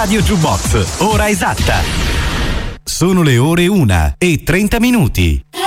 Radio Jukebox, ora esatta. Sono le ore 1:30.